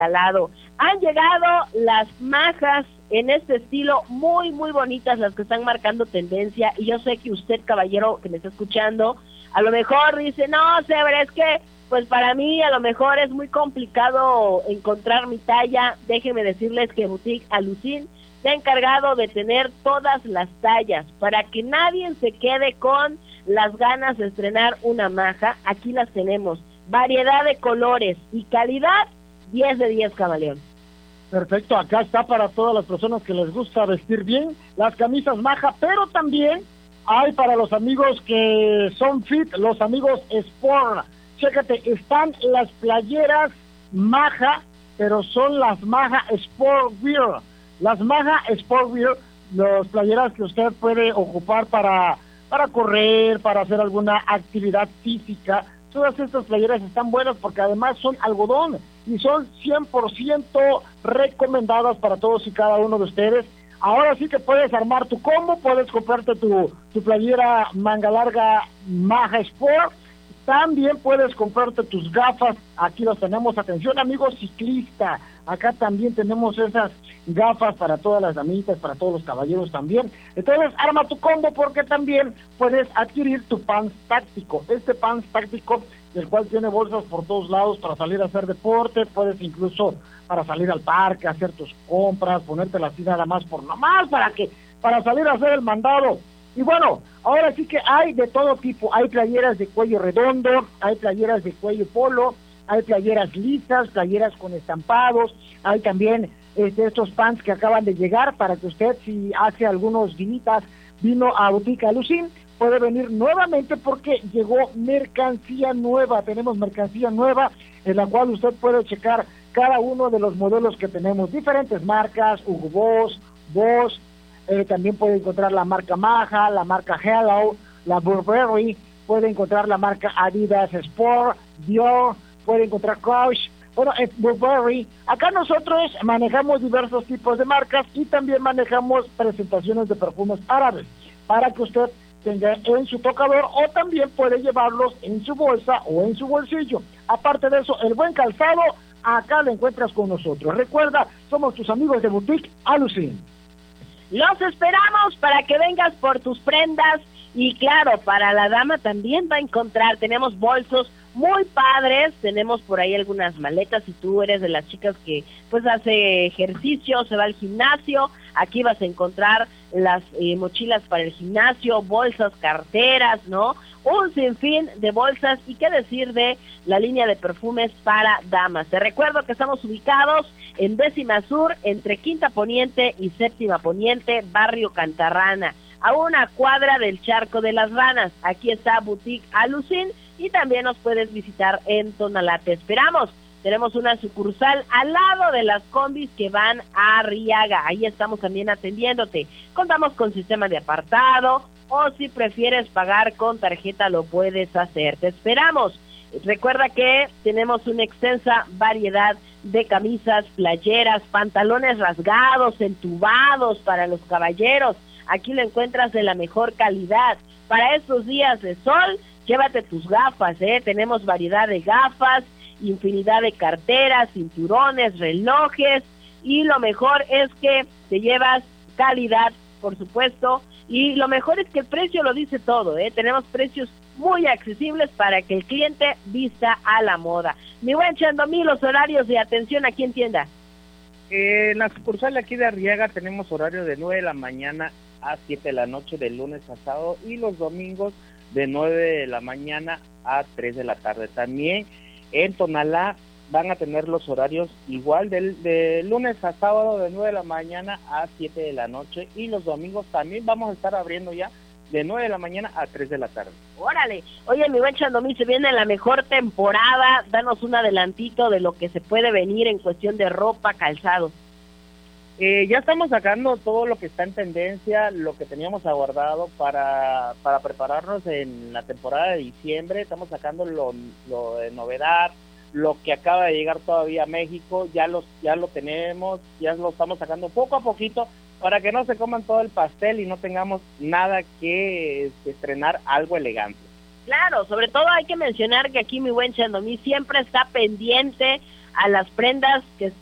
lado. Han llegado las majas en este estilo, muy, muy bonitas, las que están marcando tendencia, y yo sé que usted, caballero, que me está escuchando, a lo mejor dice, no, Sever, es que, pues para mí, a lo mejor es muy complicado encontrar mi talla. Déjenme decirles que Boutique Alucin se ha encargado de tener todas las tallas, para que nadie se quede con las ganas de estrenar una maja. Aquí las tenemos, variedad de colores y calidad, 10 de 10, camaleón. Perfecto, acá está para todas las personas que les gusta vestir bien, las camisas maja, pero también hay para los amigos que son fit, los amigos sport. Chécate, están las playeras maja, pero son las maja sport wear. Las maja sport wear, las playeras que usted puede ocupar para correr, para hacer alguna actividad física. Todas estas playeras están buenas porque además son algodón y son 100% recomendadas para todos y cada uno de ustedes. Ahora sí que puedes armar tu combo, puedes comprarte tu playera manga larga Maja Sport. También puedes comprarte tus gafas, aquí los tenemos, atención amigos ciclistas, acá también tenemos esas gafas para todas las damitas, para todos los caballeros también. Entonces arma tu combo porque también puedes adquirir tu pants táctico, este pants táctico, el cual tiene bolsas por todos lados para salir a hacer deporte, puedes incluso para salir al parque, hacer tus compras, ponértela así nada más por nomás, para salir a hacer el mandado. Y bueno, ahora sí que hay de todo tipo, hay playeras de cuello redondo, hay playeras de cuello polo, hay playeras lisas, playeras con estampados, hay también estos pants que acaban de llegar para que usted, si hace algunos días vino a Boutique Alucin, puede venir nuevamente porque llegó mercancía nueva, tenemos mercancía nueva en la cual usted puede checar cada uno de los modelos que tenemos, diferentes marcas, Hugo Boss, también puede encontrar la marca Maja, la marca Hello, la Burberry, puede encontrar la marca Adidas Sport, Dior, puede encontrar Coach, bueno, Burberry. Acá nosotros manejamos diversos tipos de marcas y también manejamos presentaciones de perfumes árabes para que usted tenga en su tocador o también puede llevarlos en su bolsa o en su bolsillo. Aparte de eso, el buen calzado, acá lo encuentras con nosotros. Recuerda, somos tus amigos de Boutique Alucin. Los esperamos para que vengas por tus prendas y claro, para la dama también va a encontrar, tenemos bolsos muy padres, tenemos por ahí algunas maletas, si tú eres de las chicas que pues hace ejercicio, se va al gimnasio, aquí vas a encontrar las mochilas para el gimnasio, bolsas, carteras, ¿no? Un sinfín de bolsas y qué decir de la línea de perfumes para damas. Te recuerdo que estamos ubicados en 10ª Sur, entre Quinta Poniente y Séptima Poniente, barrio Cantarrana, a una cuadra del Charco de las Ranas. Aquí está Boutique Alucin y también nos puedes visitar en Tonalá. Te esperamos. Tenemos una sucursal al lado de las combis que van a Arriaga. Ahí estamos también atendiéndote. Contamos con sistema de apartado o si prefieres pagar con tarjeta lo puedes hacer. Te esperamos. Recuerda que tenemos una extensa variedad de camisas, playeras, pantalones rasgados, entubados para los caballeros. Aquí lo encuentras de la mejor calidad. Para estos días de sol, llévate tus gafas, tenemos variedad de gafas, infinidad de carteras, cinturones, relojes, y lo mejor es que te llevas calidad, por supuesto, y lo mejor es que el precio lo dice todo, tenemos precios muy accesibles para que el cliente vista a la moda. Mi buen Chandomí, los horarios de atención aquí en tienda. En la sucursal aquí de Arriaga tenemos horario de 9 de la mañana a 7 de la noche, de lunes a sábado, y los domingos de 9 de la mañana a 3 de la tarde. También en Tonalá van a tener los horarios igual de lunes a sábado de 9 de la mañana a 7 de la noche, y los domingos también vamos a estar abriendo ya de 9 de la mañana a 3 de la tarde. Órale, oye mi buen Chandomí, se viene la mejor temporada, danos un adelantito de lo que se puede venir en cuestión de ropa, calzado. Ya estamos sacando todo lo que está en tendencia, lo que teníamos aguardado para prepararnos en la temporada de diciembre. Estamos sacando lo de novedad, lo que acaba de llegar todavía a México, ya lo tenemos, ya lo estamos sacando poco a poquito para que no se coman todo el pastel y no tengamos nada que estrenar, algo elegante. Claro, sobre todo hay que mencionar que aquí mi buen Chandomí siempre está pendiente a las prendas que